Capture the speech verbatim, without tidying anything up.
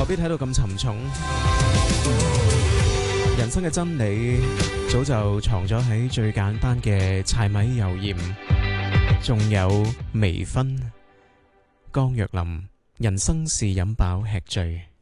必睇到咁沉重。人生嘅真理早就藏咗喺最簡單嘅柴米油鹽，仲有微醺。江若琳，人生是飲飽吃醉。